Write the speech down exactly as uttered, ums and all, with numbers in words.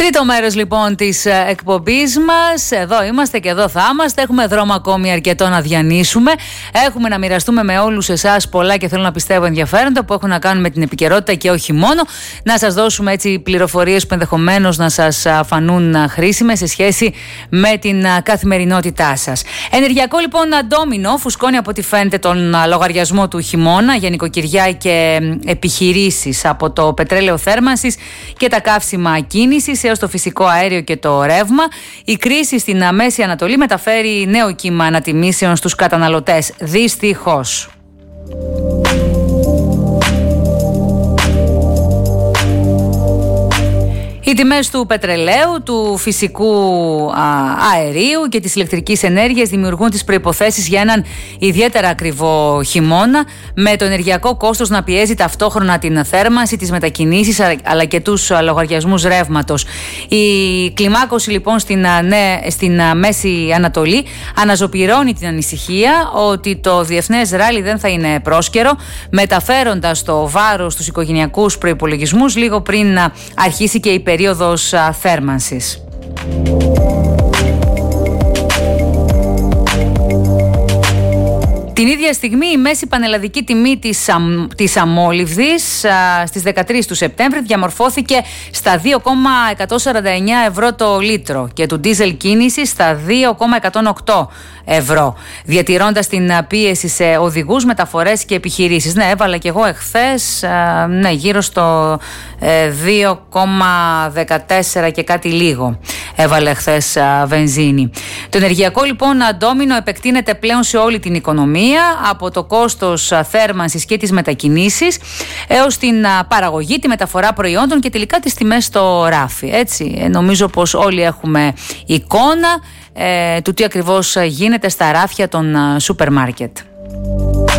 Τρίτο μέρος λοιπόν της εκπομπής μας. Εδώ είμαστε και εδώ θα είμαστε. Έχουμε δρόμο ακόμη αρκετό να διανύσουμε. Έχουμε να μοιραστούμε με όλους εσάς πολλά και θέλω να πιστεύω ενδιαφέροντα που έχουν να κάνουν με την επικαιρότητα και όχι μόνο. Να σας δώσουμε έτσι πληροφορίες που ενδεχομένως να σας φανούν χρήσιμες σε σχέση με την καθημερινότητά σας. Ενεργειακό λοιπόν ντόμινο φουσκώνει από ό,τι φαίνεται τον λογαριασμό του χειμώνα για νοικοκυριά και επιχειρήσεις, από το πετρέλαιο θέρμανσης και τα καύσιμα κίνησης έως το φυσικό αέριο και το ρεύμα. Η κρίση στην Μέση Ανατολή μεταφέρει νέο κύμα ανατιμήσεων στους καταναλωτές. Δυστυχώς. Οι τιμές του πετρελαίου, του φυσικού α, αερίου και της ηλεκτρικής ενέργειας δημιουργούν τις προϋποθέσεις για έναν ιδιαίτερα ακριβό χειμώνα, με το ενεργειακό κόστος να πιέζει ταυτόχρονα την θέρμανση, τις μετακινήσεις αλλά και τους λογαριασμούς ρεύματος. Η κλιμάκωση λοιπόν στην, ναι, στην Μέση Ανατολή αναζωπυρώνει την ανησυχία ότι το διεθνές ράλι δεν θα είναι πρόσκαιρο, μεταφέροντας το βάρος στους οικογενειακούς προϋπολογισμούς λίγο πριν αρχίσει και η περίοδος θέρμανσης. Την ίδια στιγμή η μέση πανελλαδική τιμή της, αμ, της αμόλυβδης α, στις δεκατρείς του Σεπτέμβρη διαμορφώθηκε στα δύο κόμμα εκατόν σαράντα εννιά ευρώ το λίτρο και του ντίζελ κίνηση στα δύο κόμμα εκατόν οκτώ ευρώ, διατηρώντας την πίεση σε οδηγούς, μεταφορές και επιχειρήσεις. Ναι, έβαλα και εγώ εχθές α, ναι, γύρω στο ε, δύο κόμμα δεκατέσσερα και κάτι λίγο έβαλε εχθές α, βενζίνη. Το ενεργειακό λοιπόν ντόμινο επεκτείνεται πλέον σε όλη την οικονομία, από το κόστος θέρμανσης και τις μετακινήσεις έως την παραγωγή, τη μεταφορά προϊόντων και τελικά τις τιμές στο ράφι. Έτσι, νομίζω πως όλοι έχουμε εικόνα ε, του τι ακριβώς γίνεται στα ράφια των σούπερ μάρκετ.